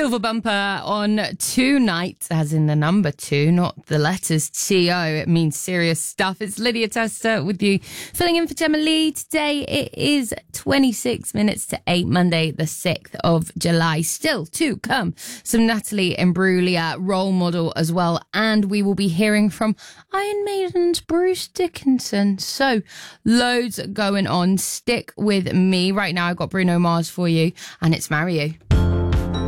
Silver Bumper on tonight, as in the number 2, not the letters T-O. It means serious stuff. It's Lydia Tester with you, filling in for Gemma Lee. Today it is 26 minutes to 8, Monday the 6th of July. Still to come, some Natalie Imbruglia role model as well. And we will be hearing from Iron Maiden's Bruce Dickinson. So, loads going on. Stick with me. Right now I've got Bruno Mars for you, and it's Marry You.